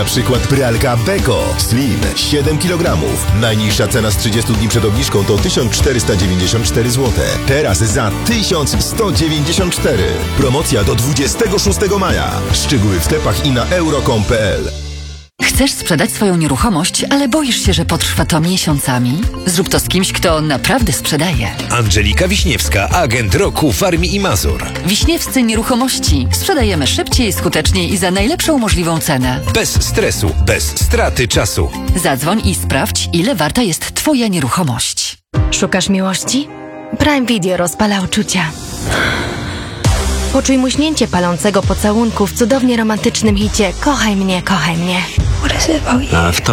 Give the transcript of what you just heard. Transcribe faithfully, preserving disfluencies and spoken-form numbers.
Na przykład pralka Beko Slim siedem kilogramów. Najniższa cena z trzydziestu dni przed obniżką to tysiąc czterysta dziewięćdziesiąt cztery złote. Teraz za tysiąc sto dziewięćdziesiąt cztery. Promocja do dwudziestego szóstego maja. Szczegóły w sklepach i na euro kropka com kropka pe el. Chcesz sprzedać swoją nieruchomość, ale boisz się, że potrwa to miesiącami? Zrób to z kimś, kto naprawdę sprzedaje. Angelika Wiśniewska, agent roku Warmii i Mazur. Wiśniewscy Nieruchomości. Sprzedajemy szybciej, skuteczniej i za najlepszą możliwą cenę. Bez stresu, bez straty czasu. Zadzwoń i sprawdź, ile warta jest Twoja nieruchomość. Szukasz miłości? Prime Video rozpala uczucia. Poczuj muśnięcie palącego pocałunku w cudownie romantycznym hicie Kochaj mnie, kochaj mnie. A w to